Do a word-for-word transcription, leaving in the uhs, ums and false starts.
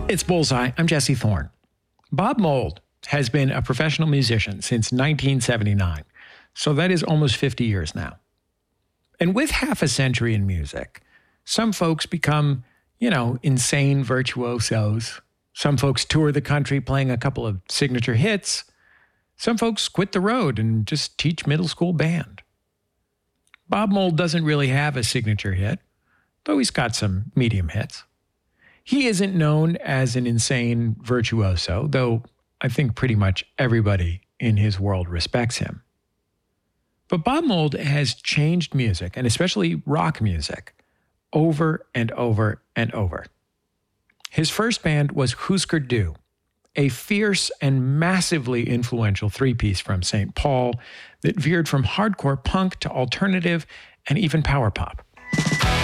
It's Bullseye. I'm Jesse Thorne. Bob Mould has been a professional musician since nineteen seventy-nine, so that is almost fifty years now. And with half a century in music, some folks become, you know, insane virtuosos. Some folks tour the country playing a couple of signature hits. Some folks quit the road and just teach middle school band. Bob Mould doesn't really have a signature hit, though he's got some medium hits. He isn't known as an insane virtuoso, though I think pretty much everybody in his world respects him. But Bob Mould has changed music, and especially rock music, over and over and over. His first band was Husker Du, a fierce and massively influential three-piece from Saint Paul that veered from hardcore punk to alternative and even power pop.